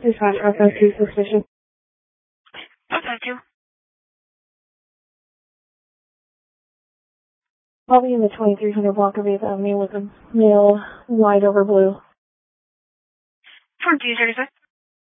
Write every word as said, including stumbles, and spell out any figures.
Dispatch reference to suspicion. Oh, thank you. I'll be in the twenty-three hundred block of eighth Avenue with a male white over blue. twenty thirty-six.